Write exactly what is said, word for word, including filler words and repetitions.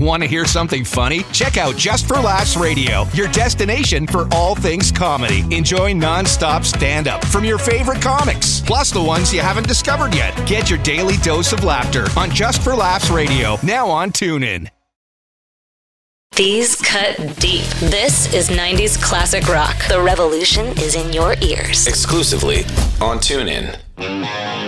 Want to hear something funny? Check out Just for Laughs Radio, your destination for all things comedy. Enjoy non-stop stand-up from your favorite comics, plus the ones you haven't discovered yet. Get your daily dose of laughter on Just for Laughs Radio, now on TuneIn. These cut deep. This is nineties classic rock. The revolution is in your ears. Exclusively on TuneIn.